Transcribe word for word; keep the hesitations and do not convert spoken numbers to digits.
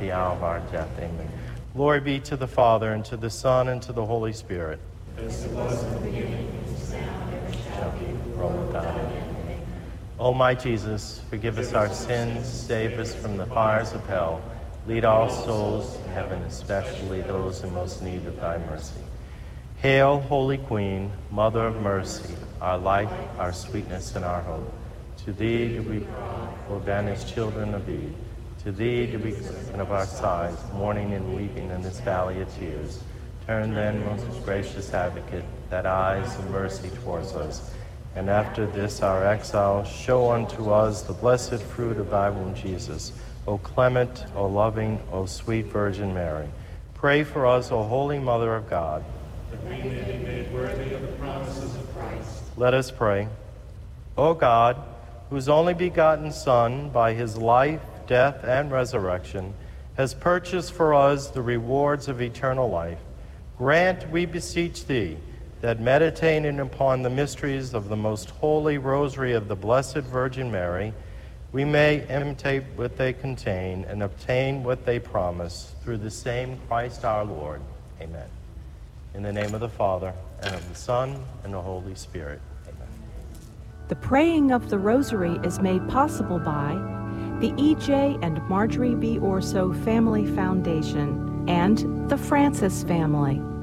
the hour of our death. Amen. Glory be to the Father, and to the Son, and to the Holy Spirit. As it was in the beginning, is now, and ever shall be, world without end. O my Jesus, forgive us our sins, save us from the fires of hell, lead all souls to heaven, especially those in most need of thy mercy. Hail, Holy Queen, Mother of Mercy, our life, our sweetness, and our hope. To thee do we cry, O banished children of Eve. To thee do we cry of our sighs, mourning and weeping in this valley of tears. Turn then, most gracious Advocate, that eyes of mercy towards us. And after this our exile, show unto us the blessed fruit of thy womb, Jesus. O clement, O loving, O sweet Virgin Mary, pray for us, O Holy Mother of God, that we may be made worthy of the promises of Christ. Let us pray. O God, whose only begotten Son, by his life, death, and resurrection, has purchased for us the rewards of eternal life, grant, we beseech thee, that meditating upon the mysteries of the most holy rosary of the Blessed Virgin Mary, we may imitate what they contain and obtain what they promise, through the same Christ our Lord. Amen. In the name of the Father, and of the Son, and the Holy Spirit. Amen. The praying of the Rosary is made possible by the E J and Marjorie B. Orso Family Foundation and the Francis family.